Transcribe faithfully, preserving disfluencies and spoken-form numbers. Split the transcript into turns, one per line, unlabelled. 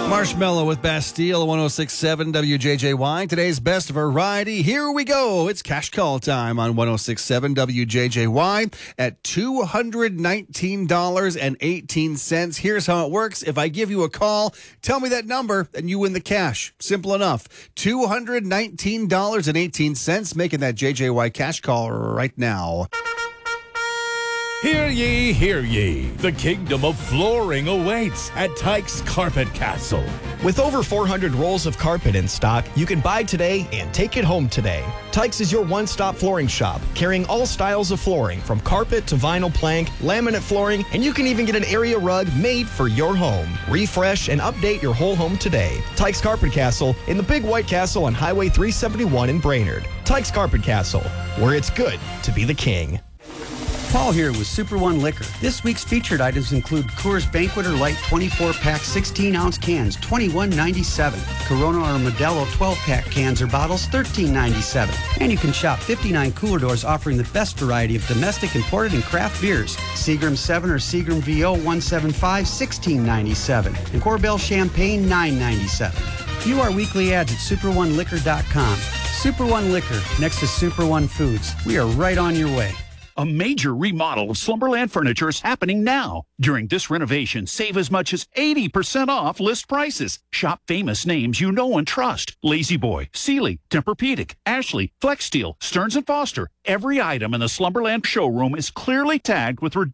Marshmallow with Bastille, one oh six point seven W J J Y. Today's best variety. Here we go. It's cash call time on one oh six point seven W J J Y at two hundred nineteen dollars and eighteen cents. Here's how it works. If I give you a call, tell me that number, and you win the cash. Simple enough. two hundred nineteen dollars and eighteen cents, making that J J Y cash call right now.
Hear ye, hear ye. The kingdom of flooring awaits at Tyke's Carpet Castle.
With over four hundred rolls of carpet in stock, you can buy today and take it home today. Tyke's is your one-stop flooring shop, carrying all styles of flooring, from carpet to vinyl plank, laminate flooring, and you can even get an area rug made for your home. Refresh and update your whole home today. Tyke's Carpet Castle in the Big White Castle on Highway three seventy-one in Brainerd. Tyke's Carpet Castle, where it's good to be the king.
Paul here with Super One Liquor. This week's featured items include Coors Banqueter Light twenty-four pack sixteen ounce cans, twenty-one ninety-seven. Corona or Modelo twelve pack cans or bottles, thirteen ninety-seven. And you can shop fifty-nine cooler doors offering the best variety of domestic, imported, and craft beers. Seagram seven or Seagram V O one seventy-five, sixteen ninety-seven. And Corbel Champagne, nine ninety-seven. View our weekly ads at super one liquor dot com. Super One Liquor, next to Super One Foods. We are right on your way.
A major remodel of Slumberland Furniture is happening now. During this renovation, save as much as eighty percent off list prices. Shop famous names you know and trust. Lazy Boy, Sealy, Tempur-Pedic, Ashley, Flex Steel, Stearns and Foster. Every item in the Slumberland showroom is clearly tagged with reduced